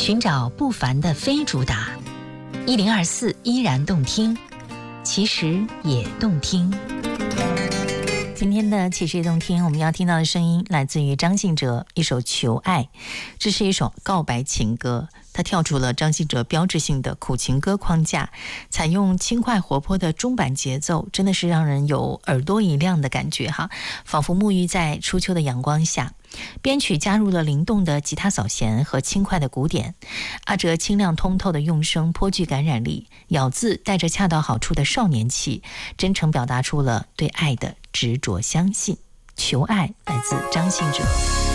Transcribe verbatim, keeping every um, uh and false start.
寻找不凡的非主打，一零二四依然动听，其实也动听。今天的其实也动听，我们要听到的声音来自于张信哲，一首《求爱》，这是一首告白情歌。它跳出了张信哲标志性的苦情歌框架，采用轻快活泼的中板节奏，真的是让人有耳朵一亮的感觉哈，仿佛沐浴在初秋的阳光下。编曲加入了灵动的吉他扫弦和轻快的鼓点，阿哲清亮通透的用声颇具感染力，咬字带着恰到好处的少年气，真诚表达出了对爱的执着相信。求爱来自张信哲。